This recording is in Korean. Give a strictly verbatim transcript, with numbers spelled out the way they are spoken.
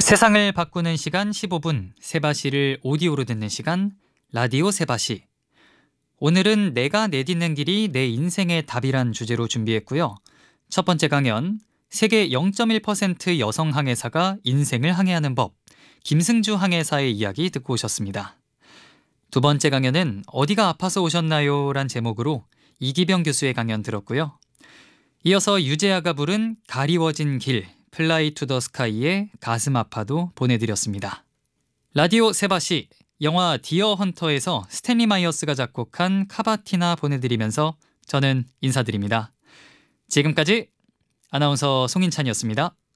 세상을 바꾸는 시간 십오 분, 세바시를 오디오로 듣는 시간, 라디오 세바시. 오늘은 내가 내딛는 길이 내 인생의 답이란 주제로 준비했고요. 첫 번째 강연, 세계 영 점 일 퍼센트 여성 항해사가 인생을 항해하는 법, 김승주 항해사의 이야기 듣고 오셨습니다. 두 번째 강연은 어디가 아파서 오셨나요? 란 제목으로 이기병 교수의 강연 들었고요. 이어서 유재하가 부른 가리워진 길, 플라이 투 더 스카이의 가슴 아파도 보내드렸습니다. 라디오 세바시, 영화 디어 헌터에서 스탠리 마이어스가 작곡한 카바티나 보내드리면서 저는 인사드립니다. 지금까지 아나운서 송인찬이었습니다.